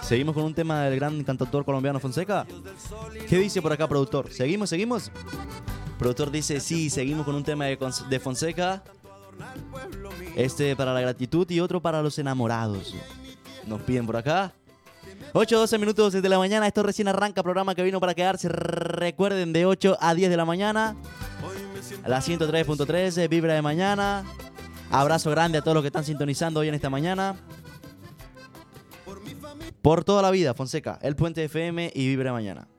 Seguimos con un tema del gran cantautor colombiano Fonseca. ¿Qué dice por acá, productor? ¿Seguimos? Productor dice, sí, seguimos con un tema de Fonseca. Este para la gratitud y otro para los enamorados. Nos piden por acá. 8:12 minutos de la mañana. Esto recién arranca, programa que vino para quedarse. Recuerden, de 8 a 10 de la mañana. A la 103.3, Vibra de Mañana. Abrazo grande a todos los que están sintonizando hoy en esta mañana. Por toda la vida, Fonseca, El Puente FM y Vibra de Mañana.